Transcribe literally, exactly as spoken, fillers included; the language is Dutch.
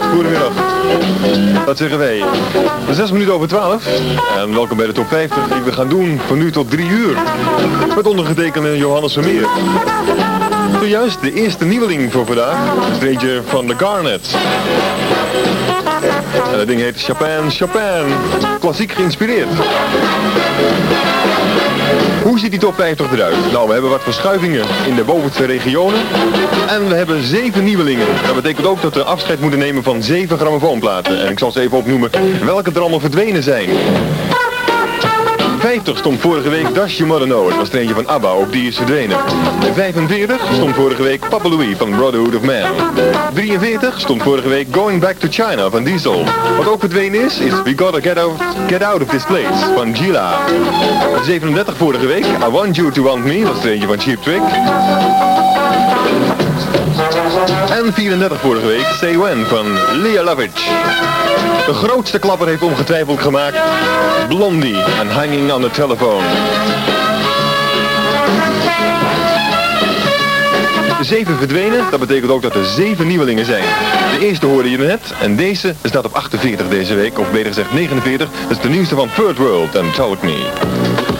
Goedemiddag. Dat zeggen wij. Zes minuten over twaalf. En welkom bij de top vijftig die we gaan doen van nu tot drie uur. Met ondergetekende Johannes Vermeer. Zojuist de eerste nieuweling voor vandaag. Het is eentje van de Garnets. En dat ding heet Chopin, Chopin. Klassiek geïnspireerd. Hoe ziet die top vijftig eruit? Nou, we hebben wat verschuivingen in de bovenste regionen. En we hebben zeven nieuwelingen. Dat betekent ook dat we afscheid moeten nemen van zeven grammofoonplaten. En ik zal ze even opnoemen welke er allemaal verdwenen zijn. vijftig stond vorige week Does Your Mother Know. Het was er eentje van ABBA, ook die is verdwenen. vijfenveertig stond vorige week Papa Louie van Brotherhood of Man. drieënveertig stond vorige week Going Back to China van Diesel. Wat ook verdwenen is, is We Gotta Get Out, Get Out of This Place van Gila. zevenendertig vorige week I Want You to Want Me, dat was er eentje van Cheap Trick. En vierendertig vorige week Say When van Leah Lovitch. De grootste klapper heeft ongetwijfeld gemaakt Blondie en Hanging on the Telephone. Zeven verdwenen, dat betekent ook dat er zeven nieuwelingen zijn. De eerste hoorde je net en deze staat op achtenveertig deze week, of beter gezegd negenenveertig. Dat is de nieuwste van Third World en Told Me.